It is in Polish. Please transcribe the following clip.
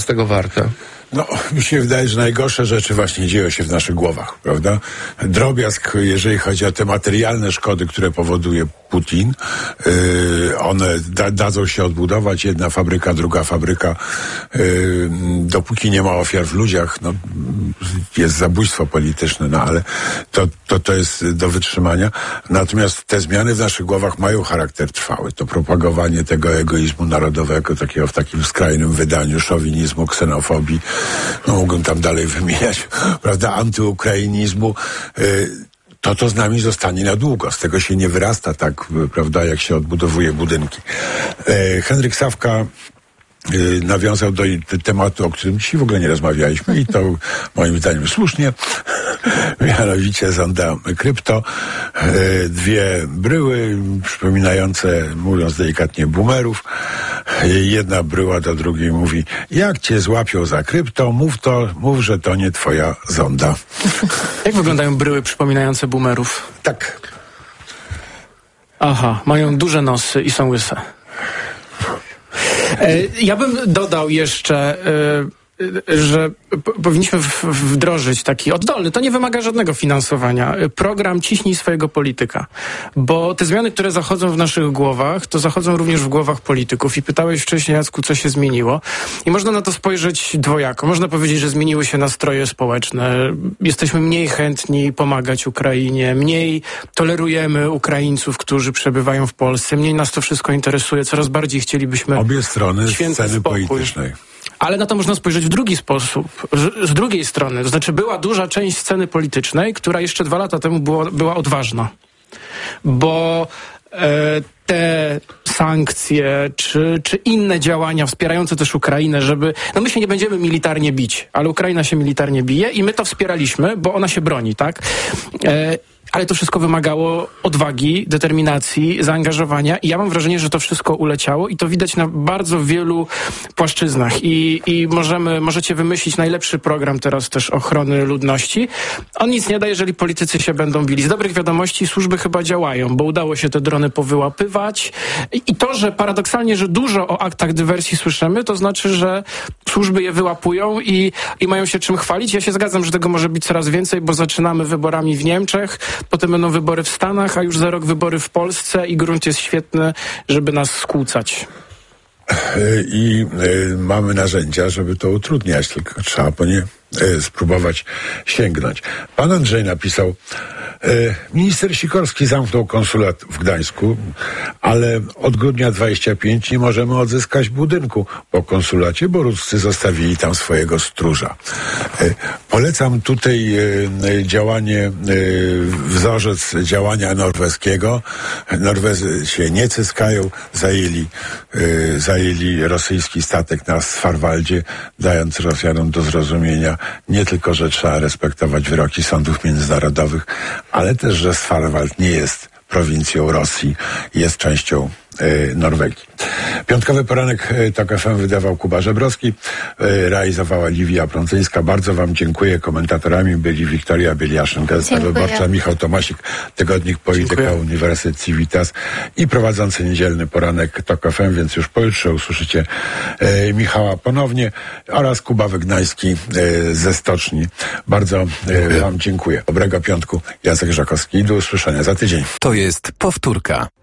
z tego warte? No, mi się wydaje, że najgorsze rzeczy właśnie dzieją się w naszych głowach, prawda? Drobiazg, jeżeli chodzi o te materialne szkody, które powoduje Putin, one dadzą się odbudować. Jedna fabryka, druga fabryka. Dopóki nie ma ofiar w ludziach, no, jest zabójstwo polityczne, no ale to jest do wytrzymania. Natomiast te zmiany w naszych głowach mają charakter trwały. To propagowanie tego egoizmu narodowego, takiego w takim skrajnym wydaniu, szowinizmu, ksenofobii, no mógłbym tam dalej wymieniać, prawda, antyukrainizmu, to z nami zostanie na długo. Z tego się nie wyrasta tak, prawda, jak się odbudowuje budynki. Henryk Sawka nawiązał do tematu, o którym dzisiaj w ogóle nie rozmawialiśmy i to moim zdaniem słusznie. Mianowicie zonda krypto. Dwie bryły przypominające, mówiąc delikatnie, boomerów. Jedna bryła do drugiej mówi: jak cię złapią za krypto, mów, że to nie twoja zonda. Jak wyglądają bryły przypominające boomerów? Tak. Aha, mają duże nosy i są łyse. Ja bym dodał jeszcze, że powinniśmy wdrożyć taki oddolny, to nie wymaga żadnego finansowania, program Ciśnij swojego polityka. Bo te zmiany, które zachodzą w naszych głowach, to zachodzą również w głowach polityków. I pytałeś wcześniej, Jacku, co się zmieniło. I można na to spojrzeć dwojako. Można powiedzieć, że zmieniły się nastroje społeczne. Jesteśmy mniej chętni pomagać Ukrainie, mniej tolerujemy Ukraińców, którzy przebywają w Polsce, mniej nas to wszystko interesuje, coraz bardziej chcielibyśmy obie strony sceny politycznej. Ale na to można spojrzeć w drugi sposób, z drugiej strony. To znaczy była duża część sceny politycznej, która jeszcze 2 lata temu była odważna. Bo te sankcje, czy inne działania wspierające też Ukrainę, żeby... No my się nie będziemy militarnie bić, ale Ukraina się militarnie bije i my to wspieraliśmy, bo ona się broni, tak? Ale to wszystko wymagało odwagi, determinacji, zaangażowania i ja mam wrażenie, że to wszystko uleciało i to widać na bardzo wielu płaszczyznach i możecie wymyślić najlepszy program teraz też ochrony ludności. On nic nie da, jeżeli politycy się będą bili. Z dobrych wiadomości służby chyba działają, bo udało się te drony powyłapywać i to, że paradoksalnie, że dużo o aktach dywersji słyszymy, to znaczy, że służby je wyłapują i mają się czym chwalić. Ja się zgadzam, że tego może być coraz więcej, bo zaczynamy wyborami w Niemczech, potem będą wybory w Stanach, a już za rok wybory w Polsce i grunt jest świetny, żeby nas skłócać. I mamy narzędzia, żeby to utrudniać, tylko trzeba po nie spróbować sięgnąć. Pan Andrzej napisał: minister Sikorski zamknął konsulat w Gdańsku, ale od grudnia 25 nie możemy odzyskać budynku po konsulacie, bo Ruscy zostawili tam swojego stróża. Polecam tutaj działanie, wzorzec działania norweskiego. Norwezy się nie cyskają, zajęli rosyjski statek na Swarwaldzie, dając Rosjanom do zrozumienia nie tylko, że trzeba respektować wyroki sądów międzynarodowych, ale też, że Swarwald nie jest prowincją Rosji, jest częścią Norwegii. Piątkowy poranek TOK FM wydawał Kuba Żebrowski, realizowała Liwia Prądzyńska. Bardzo wam dziękuję. Komentatorami byli Wiktoria Bieliaszyn, Gazeta Wyborcza, Michał Tomasik, Tygodnik Polityka, Uniwersytet Civitas i prowadzący niedzielny poranek TOK FM, więc już pojutrze usłyszycie Michała ponownie oraz Kuba Wygnański ze Stoczni. Bardzo wam dziękuję. Dobrego piątku. Jacek Żakowski. Do usłyszenia za tydzień. To jest powtórka.